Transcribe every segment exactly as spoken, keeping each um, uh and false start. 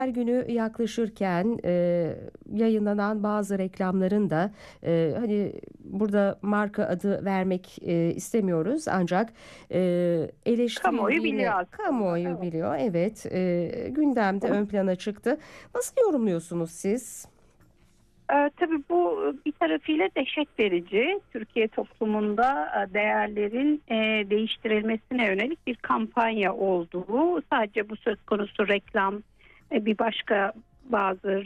Her günü yaklaşırken e, yayınlanan bazı reklamların da e, hani burada marka adı vermek e, istemiyoruz ancak e, Kamuoyu biliyor eleştirildiğini aslında. kamuoyu Evet. biliyor. Evet, e, gündemde ön plana çıktı. Nasıl yorumluyorsunuz siz? Ee, tabii bu bir tarafıyla dehşet verici. Türkiye toplumunda e, değerlerin e, değiştirilmesine yönelik bir kampanya olduğu, sadece bu söz konusu reklam, e, bir başka bazı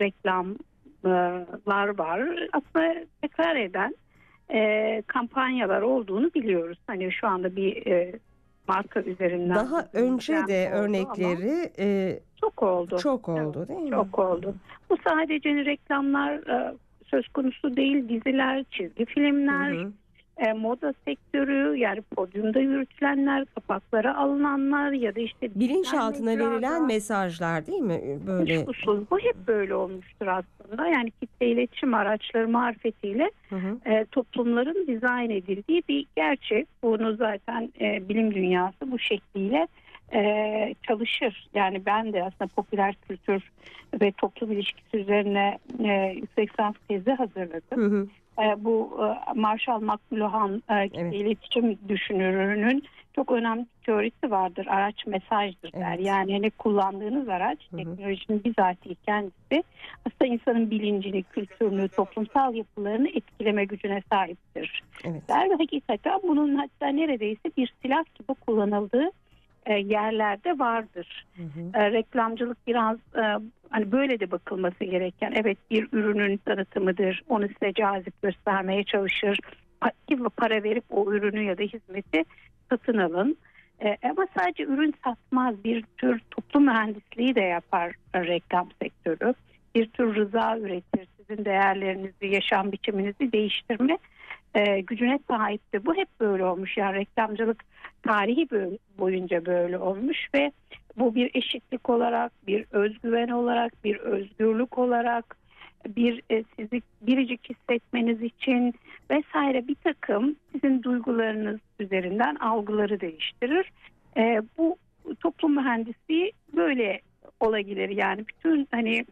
reklamlar var. Aslında tekrar eden e, kampanyalar olduğunu biliyoruz. Hani şu anda bir e, marka üzerinden Daha bizim önce brand de oldu ama örnekleri e, çok oldu. çok Evet, oldu, değil mi? çok oldu. Bu sadece reklamlar e, söz konusu değil, diziler, çizgi Hı filmler, hı. e, moda sektörü, yani podyumda yürütülenler, kapaklara alınanlar ya da işte dijital Bilinçaltına verilen mecrada mesajlar, değil mi? Böyle. kuşkusuz bu hep böyle olmuştur aslında. Yani kitle iletişim araçları marifetiyle Hı hı. e, toplumların dizayn edildiği bir gerçek. Bunu zaten e, bilim dünyası bu şekliyle e, çalışır. Yani ben de aslında popüler kültür ve toplum ilişkisi üzerine e, yüksek lisans tezi hazırladım. Hı hı. E, bu e, Marshall McLuhan e, kitle Evet, iletişim düşünürünün çok önemli bir teorisi vardır. Araç mesajdır der. evet. Yani hani kullandığınız araç, Hı hı. teknolojinin bizatihi kendisi aslında insanın bilincini, kültürünü, toplumsal yapılarını etkileme gücüne sahiptir Evet. der ve hakikaten bunun hatta neredeyse bir silah gibi kullanıldığı e, yerlerde vardır. Hı hı. E, reklamcılık biraz e, hani böyle de bakılması gereken, evet, bir ürünün tanıtımıdır. Onu size cazip göstermeye çalışır. Pa- para verip o ürünü ya da hizmeti satın alın. E, ama sadece ürün satmaz, bir tür toplum mühendisliği de yapar e, reklam sektörü. Bir tür rıza üretir. Sizin değerlerinizi, yaşam biçiminizi değiştirme e, gücüne sahipti. Bu hep böyle olmuş. Yani reklamcılık tarihi böyle, boyunca böyle olmuş ve bu bir eşitlik olarak, bir özgüven olarak, bir özgürlük olarak, bir e, sizi biricik hissetmeniz için vesaire bir takım sizin duygularınız üzerinden algıları değiştirir. E, bu toplum mühendisliği böyle olabilir. Yani bütün hani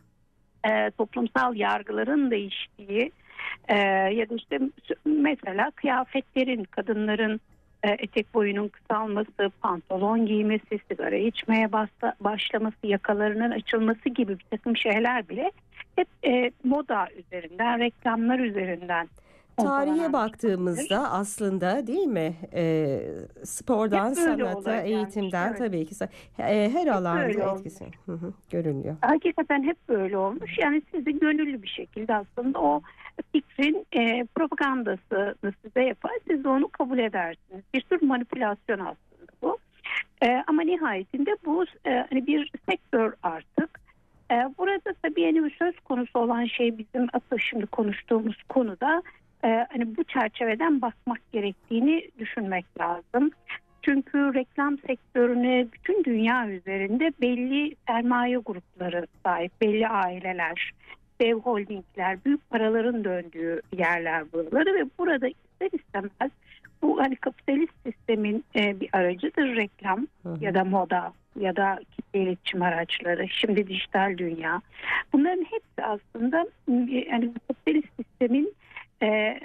e, toplumsal yargıların değiştiği e, ya da işte mesela kıyafetlerin, kadınların e, etek boyunun kısalması, pantolon giymesi, sigara içmeye basta, başlaması, yakalarının açılması gibi bir takım şeyler bile hep e, moda üzerinden, reklamlar üzerinden Tarihe pompalanan bir şeydir. baktığımızda aslında, değil mi? Ee, spordan Hep böyle sanata, olay gelmiş. eğitimden Evet, tabii ki sa- e, her hep alanda böyle etkisi olmuş. hı hı, görülüyor. Hakikaten hep böyle olmuş. Yani siz de gönüllü bir şekilde aslında o fikrin e, propagandasını size yapar. Siz de onu kabul edersiniz. Bir tür manipülasyon aslında bu. E, ama nihayetinde bu e, hani bir sektör artık. E, burada tabii yani söz konusu olan şey bizim asıl şimdi konuştuğumuz konuda e, hani bu çerçeveden bakmak gerektiğini düşünmek lazım. Çünkü reklam sektörüne bütün dünya üzerinde belli sermaye grupları sahip, belli aileler, dev holdingler, büyük paraların döndüğü yerler buraları ve burada ister istemez bu hani kapitalist sistemin e, bir aracıdır reklam Hı ya hı. da moda ya da kitle iletişim araçları, şimdi dijital dünya. Bunların hepsi aslında e, yani kapitalist sistemin e,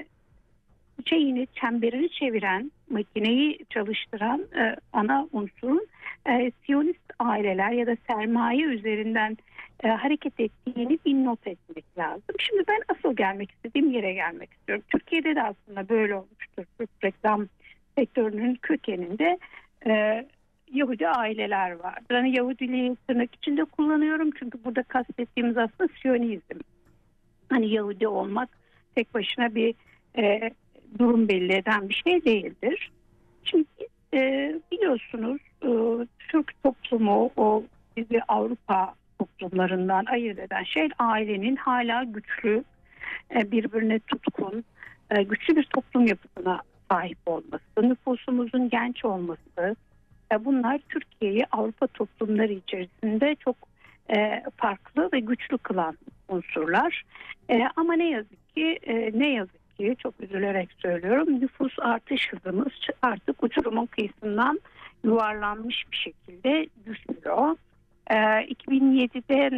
şeyini, çemberini çeviren, makineyi çalıştıran e, ana unsurun e, Siyonist aileler ya da sermaye üzerinden e, hareket ettiğini bir not etmek lazım. Şimdi ben asıl gelmek istediğim yere gelmek istiyorum. Türkiye'de de aslında böyle olmuştur. Türk reklam sektörünün kökeninde e, Yahudi aileler vardır. Hani Yahudiliği tırnak içinde kullanıyorum çünkü burada kastettiğimiz aslında Siyonizm. Hani Yahudi olmak tek başına bir e, durum belli eden bir şey değildir. Şimdi e, biliyorsunuz e, Türk toplumu o bizi Avrupa toplumlarından ayırt eden şey ailenin hala güçlü, e, birbirine tutkun, e, güçlü bir toplum yapısına sahip olması, nüfusumuzun genç olması, e, bunlar Türkiye'yi Avrupa toplumları içerisinde çok e, farklı ve güçlü kılan unsurlar. E, ama ne yazık ki e, ne yazık ki çok üzülerek söylüyorum, nüfus artış hızımız artık uçurumun kıyısından yuvarlanmış bir şekilde düşüyor. E, iki bin yedide